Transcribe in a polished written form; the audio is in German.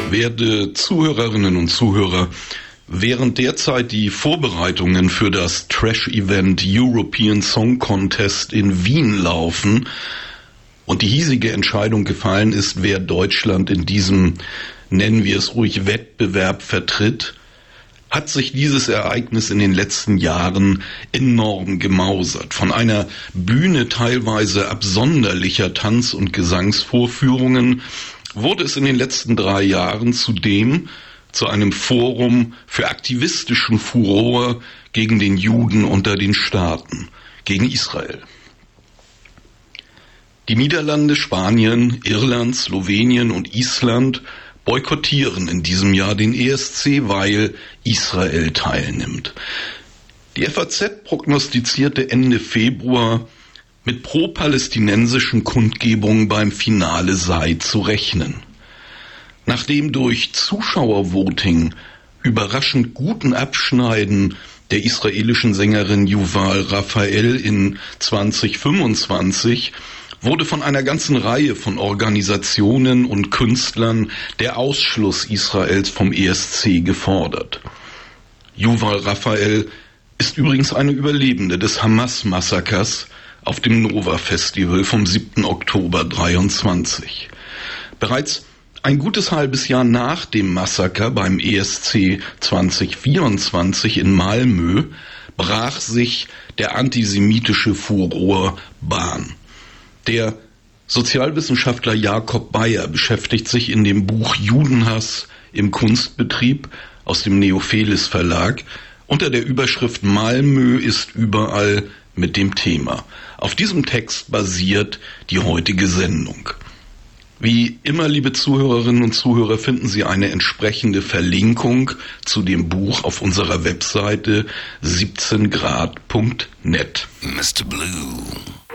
Werte Zuhörerinnen und Zuhörer, während derzeit die Vorbereitungen für das Trash-Event European Song Contest in Wien laufen und die hiesige Entscheidung gefallen ist, wer Deutschland in diesem, nennen wir es ruhig, Wettbewerb vertritt, hat sich dieses Ereignis in den letzten Jahren enorm gemausert. Von einer Bühne teilweise absonderlicher Tanz- und Gesangsvorführungen wurde es in den letzten 3 Jahren zudem zu einem Forum für aktivistischen Furor gegen den Juden unter den Staaten, gegen Israel. Die Niederlande, Spanien, Irland, Slowenien und Island boykottieren in diesem Jahr den ESC, weil Israel teilnimmt. Die FAZ prognostizierte Ende Februar, mit pro-palästinensischen Kundgebungen beim Finale sei zu rechnen. Nach dem durch Zuschauervoting überraschend guten Abschneiden der israelischen Sängerin Yuval Raphael in 2025 wurde von einer ganzen Reihe von Organisationen und Künstlern der Ausschluss Israels vom ESC gefordert. Yuval Raphael ist übrigens eine Überlebende des Hamas-Massakers auf dem Nova-Festival vom 7. Oktober 23. Bereits ein gutes halbes Jahr nach dem Massaker beim ESC 2024 in Malmö brach sich der antisemitische Furor Bahn. Der Sozialwissenschaftler Jakob Beyer beschäftigt sich in dem Buch Judenhass im Kunstbetrieb aus dem Neophelis Verlag unter der Überschrift Malmö ist überall mit dem Thema. Auf diesem Text basiert die heutige Sendung. Wie immer, liebe Zuhörerinnen und Zuhörer, finden Sie eine entsprechende Verlinkung zu dem Buch auf unserer Webseite 17grad.net. Mr. Blue.